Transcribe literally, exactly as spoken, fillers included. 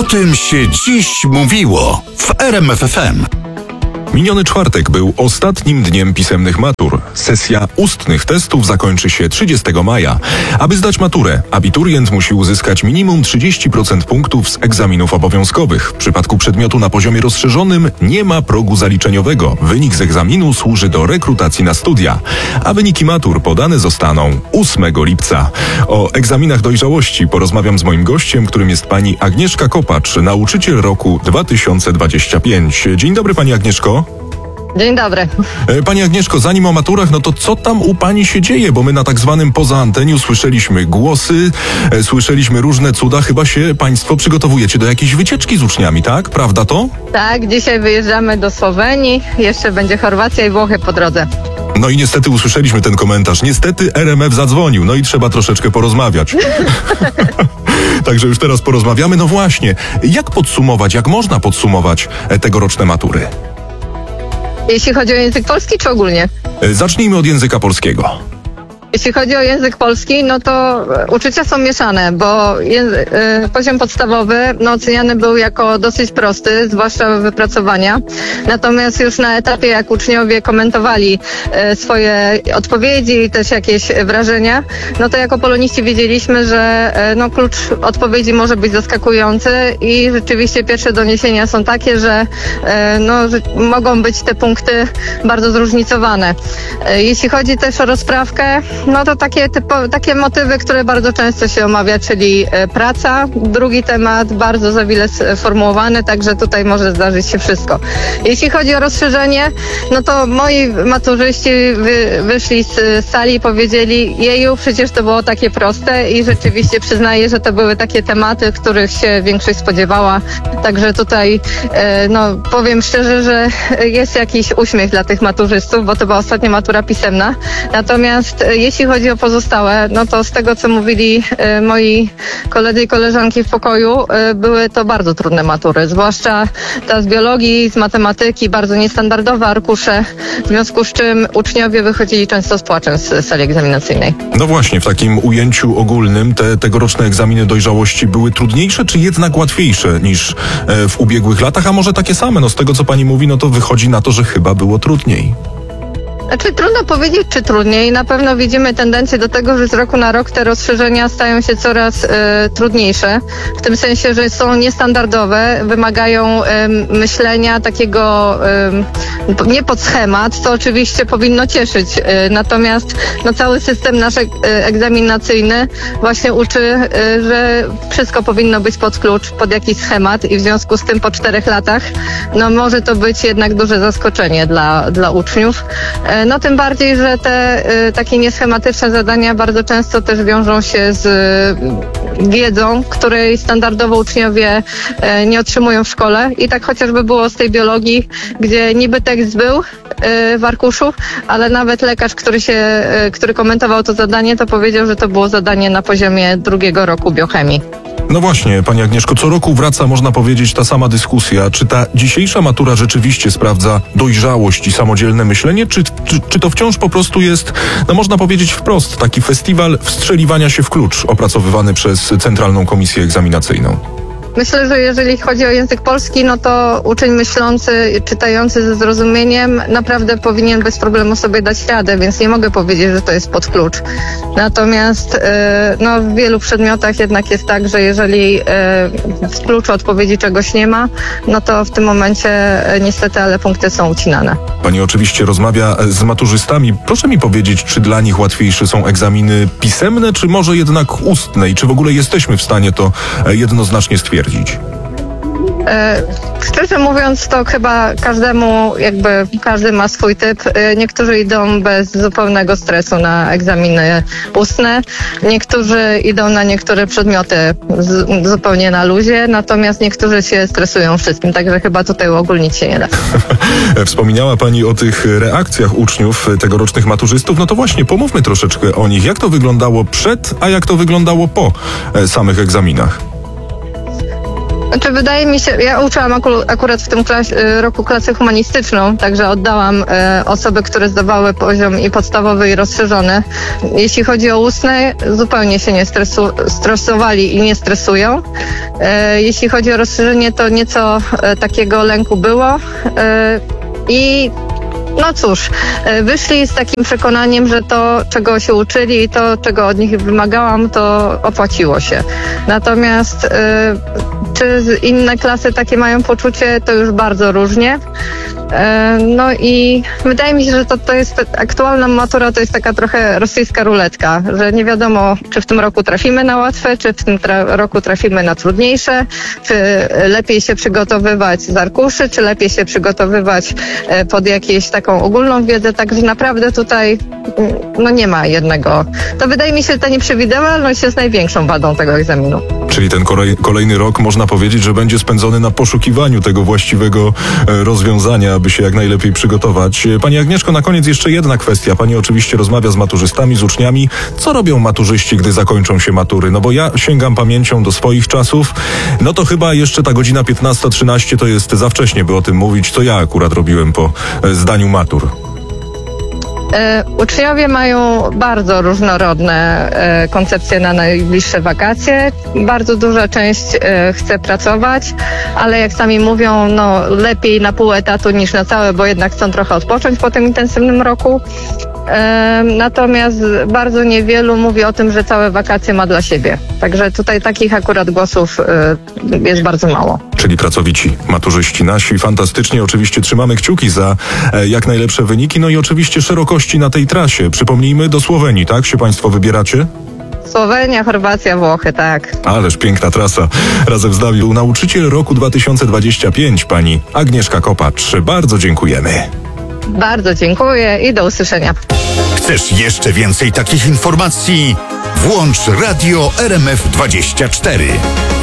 tym się dziś mówiło w R M F F M. Miniony czwartek był ostatnim dniem pisemnych matur. Sesja ustnych testów zakończy się trzydziestego maja. Aby zdać maturę, abiturient musi uzyskać minimum trzydzieści procent punktów z egzaminów obowiązkowych. W przypadku przedmiotu na poziomie rozszerzonym nie ma progu zaliczeniowego. Wynik z egzaminu służy do rekrutacji na studia. A wyniki matur podane zostaną ósmego lipca. O egzaminach dojrzałości porozmawiam z moim gościem, którym jest pani Agnieszka Kopacz, nauczyciel roku dwa tysiące dwudziesty piąty. Dzień dobry, pani Agnieszko. Dzień dobry. Pani Agnieszko, zanim o maturach, no to co tam u pani się dzieje? Bo my na tak zwanym poza anteniu słyszeliśmy głosy, e, słyszeliśmy różne cuda. Chyba się państwo przygotowujecie do jakiejś wycieczki z uczniami, tak? Prawda to? Tak, dzisiaj wyjeżdżamy do Słowenii, jeszcze będzie Chorwacja i Włochy po drodze. No i niestety usłyszeliśmy ten komentarz. Niestety R M F zadzwonił, no i trzeba troszeczkę porozmawiać. Także już teraz porozmawiamy. No właśnie, jak podsumować, jak można podsumować e, tegoroczne matury? Jeśli chodzi o język polski, czy ogólnie? Zacznijmy od języka polskiego. Jeśli chodzi o język polski, no to uczucia są mieszane, bo języ- y, poziom podstawowy no, oceniany był jako dosyć prosty, zwłaszcza wypracowania. Natomiast już na etapie, jak uczniowie komentowali y, swoje odpowiedzi i też jakieś wrażenia, no to jako poloniści wiedzieliśmy, że y, no, klucz odpowiedzi może być zaskakujący i rzeczywiście pierwsze doniesienia są takie, że, y, no, że mogą być te punkty bardzo zróżnicowane. Y, jeśli chodzi też o rozprawkę, no to takie, typo, takie motywy, które bardzo często się omawia, czyli e, praca. Drugi temat bardzo za wiele sformułowany, także tutaj może zdarzyć się wszystko. Jeśli chodzi o rozszerzenie, no to moi maturzyści wy, wyszli z sali i powiedzieli, jeju, przecież to było takie proste i rzeczywiście przyznaję, że to były takie tematy, których się większość spodziewała. Także tutaj, e, no powiem szczerze, że jest jakiś uśmiech dla tych maturzystów, bo to była ostatnia matura pisemna. Natomiast e, jeśli chodzi o pozostałe, no to z tego, co mówili e, moi koledzy i koleżanki w pokoju, e, były to bardzo trudne matury, zwłaszcza ta z biologii, z matematyki, bardzo niestandardowe arkusze, w związku z czym uczniowie wychodzili często z płaczem z sali egzaminacyjnej. No właśnie, w takim ujęciu ogólnym te tegoroczne egzaminy dojrzałości były trudniejsze, czy jednak łatwiejsze niż e, w ubiegłych latach, a może takie same? No z tego, co pani mówi, no to wychodzi na to, że chyba było trudniej. Znaczy trudno powiedzieć, czy trudniej. Na pewno widzimy tendencję do tego, że z roku na rok te rozszerzenia stają się coraz e, trudniejsze. W tym sensie, że są niestandardowe, wymagają e, myślenia takiego e, nie pod schemat, co oczywiście powinno cieszyć. E, natomiast no, cały system nasz e, egzaminacyjny właśnie uczy, e, że wszystko powinno być pod klucz, pod jakiś schemat i w związku z tym po czterech latach no, może to być jednak duże zaskoczenie dla, dla uczniów. E, No tym bardziej, że te y, takie nieschematyczne zadania bardzo często też wiążą się z y, wiedzą, której standardowo uczniowie y, nie otrzymują w szkole. I tak chociażby było z tej biologii, gdzie niby tekst był y, w arkuszu, ale nawet lekarz, który się, y, który komentował to zadanie, to powiedział, że to było zadanie na poziomie drugiego roku biochemii. No właśnie, pani Agnieszko, co roku wraca, można powiedzieć, ta sama dyskusja. Czy ta dzisiejsza matura rzeczywiście sprawdza dojrzałość i samodzielne myślenie, czy, czy, czy to wciąż po prostu jest, no można powiedzieć wprost, taki festiwal wstrzeliwania się w klucz opracowywany przez Centralną Komisję Egzaminacyjną? Myślę, że jeżeli chodzi o język polski, no to uczeń myślący, czytający ze zrozumieniem naprawdę powinien bez problemu sobie dać radę, więc nie mogę powiedzieć, że to jest pod klucz. Natomiast no, w wielu przedmiotach jednak jest tak, że jeżeli w kluczu odpowiedzi czegoś nie ma, no to w tym momencie niestety, ale punkty są ucinane. Pani oczywiście rozmawia z maturzystami. Proszę mi powiedzieć, czy dla nich łatwiejsze są egzaminy pisemne, czy może jednak ustne i czy w ogóle jesteśmy w stanie to jednoznacznie stwierdzić? E, szczerze mówiąc, to chyba każdemu, jakby każdy ma swój typ. E, niektórzy idą bez zupełnego stresu na egzaminy ustne, niektórzy idą na niektóre przedmioty z, zupełnie na luzie, natomiast niektórzy się stresują wszystkim, także chyba tutaj uogólnić się nie da. Wspomniała pani o tych reakcjach uczniów tegorocznych maturzystów, no to właśnie pomówmy troszeczkę o nich. Jak to wyglądało przed, a jak to wyglądało po samych egzaminach? Znaczy wydaje mi się, ja uczyłam aku- akurat w tym klas- roku klasę humanistyczną, także oddałam e, osoby, które zdawały poziom i podstawowy i rozszerzony. Jeśli chodzi o ustne, zupełnie się nie stresu- stresowali i nie stresują. E, jeśli chodzi o rozszerzenie, to nieco e, takiego lęku było e, i no cóż, e, wyszli z takim przekonaniem, że to, czego się uczyli i to, czego od nich wymagałam, to opłaciło się. Natomiast e, czy inne klasy takie mają poczucie, to już bardzo różnie. E, No i wydaje mi się, że to, to jest aktualna matura, to jest taka trochę rosyjska ruletka, że nie wiadomo, czy w tym roku trafimy na łatwe, czy w tym tra- roku trafimy na trudniejsze, czy lepiej się przygotowywać z arkuszy, czy lepiej się przygotowywać e, pod jakąś taką ogólną wiedzę, także naprawdę tutaj mm, no nie ma jednego. To wydaje mi się, że ta nieprzewidywalność jest największą wadą tego egzaminu. Czyli ten kolej, kolejny rok można powiedzieć, że będzie spędzony na poszukiwaniu tego właściwego e, rozwiązania, aby się jak najlepiej przygotować. E, Pani Agnieszko, na koniec jeszcze jedna kwestia. Pani oczywiście rozmawia z maturzystami, z uczniami. Co robią maturzyści, gdy zakończą się matury? No bo ja sięgam pamięcią do swoich czasów. No to chyba jeszcze ta godzina piętnasta trzynaście to jest za wcześnie, by o tym mówić, co ja akurat robiłem po e, zdaniu matur. E, uczniowie mają bardzo różnorodne e, koncepcje na najbliższe wakacje. Bardzo duża część e, chce pracować, ale jak sami mówią, no lepiej na pół etatu niż na całe, bo jednak chcą trochę odpocząć po tym intensywnym roku. E, natomiast bardzo niewielu mówi o tym, że całe wakacje ma dla siebie. Także tutaj takich akurat głosów e, jest bardzo mało. Czyli pracowici maturzyści nasi. Fantastycznie. Oczywiście trzymamy kciuki za e, jak najlepsze wyniki. No i oczywiście szerokości na tej trasie. Przypomnijmy, do Słowenii, tak? Się Państwo wybieracie? Słowenia, Chorwacja, Włochy, tak. Ależ piękna trasa. Razem z nami nauczyciel roku dwa tysiące dwudziesty piąty, pani Agnieszka Kopacz. Bardzo dziękujemy. Bardzo dziękuję i do usłyszenia. Chcesz jeszcze więcej takich informacji? Włącz Radio R M F dwadzieścia cztery.